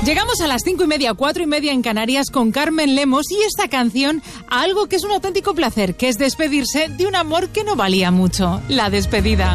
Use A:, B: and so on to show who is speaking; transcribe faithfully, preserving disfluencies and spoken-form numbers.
A: Llegamos a las cinco y media, cuatro y media en Canarias con Carmen Lemos y esta canción, algo que es un auténtico placer, que es despedirse de un amor que no valía mucho, la despedida.